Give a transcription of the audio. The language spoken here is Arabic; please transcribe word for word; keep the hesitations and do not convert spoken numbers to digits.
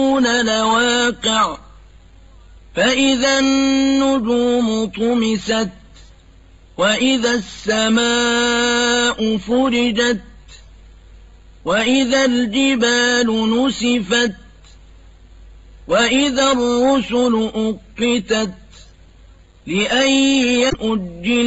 لواقع فإذا النجوم طمست وإذا السماء فرجت وإذا الجبال نسفت وإذا الرسل أقتت لأي يوم أجلت